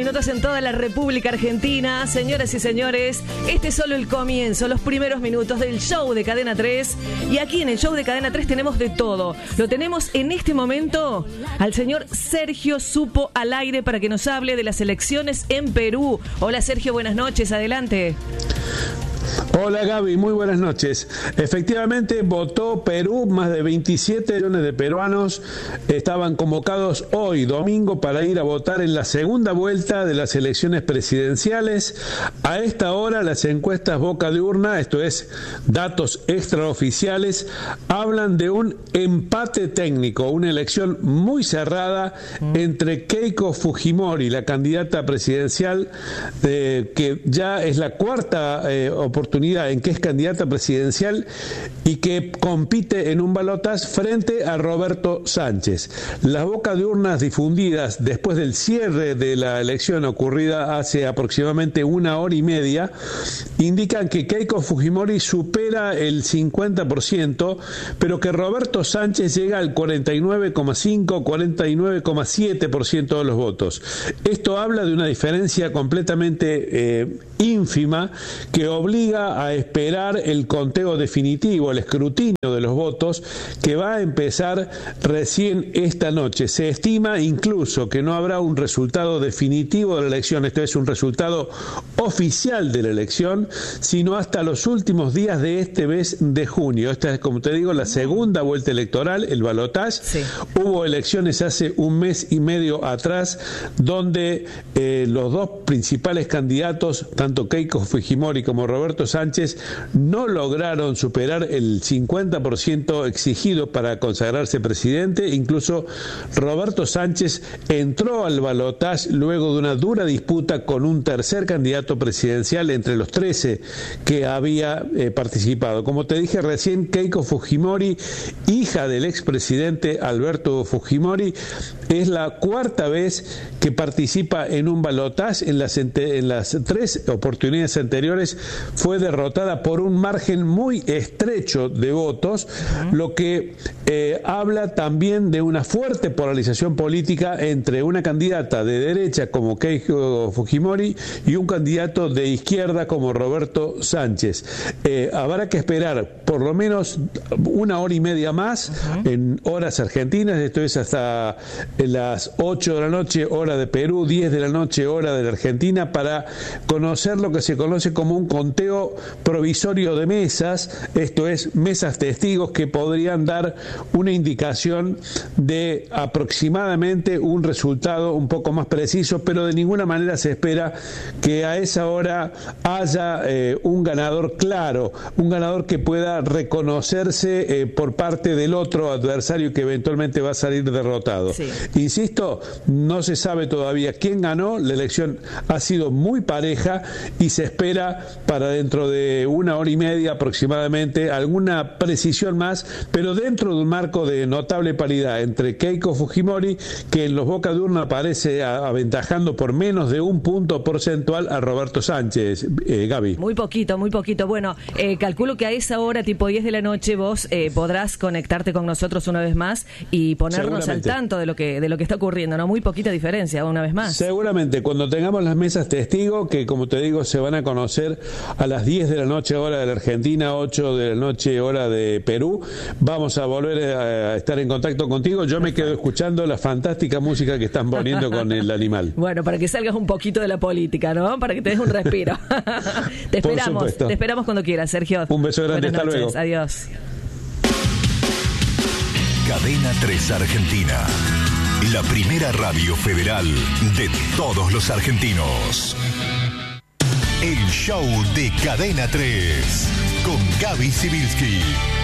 minutos en toda la República Argentina. Señoras y señores, este es solo el comienzo, los primeros minutos del show de Cadena 3. Y aquí en el show de Cadena 3 tenemos de todo. Lo tenemos en este momento al señor Sergio Supo al aire para que nos hable de las elecciones en Perú. Hola Sergio, buenas noches, adelante. Hola Gaby, muy buenas noches. Efectivamente votó Perú, más de 27 millones de peruanos estaban convocados hoy, domingo, para ir a votar en la segunda vuelta de las elecciones presidenciales. A esta hora las encuestas boca de urna, esto es, datos extraoficiales, hablan de un empate técnico, una elección muy cerrada entre Keiko Fujimori, la candidata presidencial, que ya es la cuarta oportunidad en que es candidata presidencial y que compite en un balotaje frente a Roberto Sánchez. Las bocas de urnas difundidas después del cierre de la elección ocurrida hace aproximadamente una hora y media indican que Keiko Fujimori supera el 50%, pero que Roberto Sánchez llega al 49,5, 49,7% de los votos. Esto habla de una diferencia completamente ínfima que obliga a esperar el conteo definitivo, el escrutinio de los votos, que va a empezar recién esta noche. Se estima incluso que no habrá un resultado definitivo de la elección, esto es un resultado oficial de la elección, sino hasta los últimos días de este mes de junio. Esta es, como te digo, la segunda vuelta electoral, el balotaje. Sí. Hubo elecciones hace un mes y medio atrás, donde los dos principales candidatos, tanto Keiko Fujimori como Roberto Sánchez, no lograron superar el 50% exigido para consagrarse presidente. Incluso Roberto Sánchez entró al balotaje luego de una dura disputa con un tercer candidato presidencial entre los 13 que había participado. Como te dije recién, Keiko Fujimori, hija del expresidente Alberto Fujimori, es la cuarta vez que participa en un balotaje. En las tres oportunidades anteriores fue derrotada por un margen muy estrecho de votos, lo que habla también de una fuerte polarización política entre una candidata de derecha como Keiko Fujimori y un candidato de izquierda como Roberto Sánchez. Habrá que esperar por lo menos una hora y media más en horas argentinas, esto es hasta las 8 de la noche hora de Perú, 10 de la noche hora de la Argentina, para conocer lo que se conoce como un conteo provisorio de mesas, esto es, mesas testigos que podrían dar una indicación de aproximadamente un resultado un poco más preciso, pero de ninguna manera se espera que a esa hora haya un ganador claro, un ganador que pueda reconocerse por parte del otro adversario que eventualmente va a salir derrotado. Sí. Insisto, no se sabe todavía quién ganó, la elección ha sido muy pareja y se espera para dentro de una hora y media aproximadamente alguna precisión más, pero dentro de un marco de notable paridad entre Keiko Fujimori, que en los boca de urna aparece aventajando por menos de un punto porcentual a Roberto Sánchez. Gaby. Muy poquito, muy poquito. Bueno, calculo que a esa hora, tipo 10 de la noche, vos podrás conectarte con nosotros una vez más y ponernos al tanto de lo que está ocurriendo, ¿no? Muy poquita diferencia, una vez más. Seguramente, cuando tengamos las mesas testigo, que como te digo, se van a conocer a las 10 de la noche hora de la Argentina, 8 de la noche hora de Perú, vamos a volver a estar en contacto contigo. Yo me quedo escuchando la fantástica música que están poniendo con el animal. Bueno, para que salgas un poquito de la política, ¿no? Para que te des un respiro. Te esperamos cuando quieras, Sergio. Un beso grande, hasta luego. Adiós. Cadena 3 Argentina, la primera radio federal de todos los argentinos. El show de Cadena 3 con Gaby Sibilski.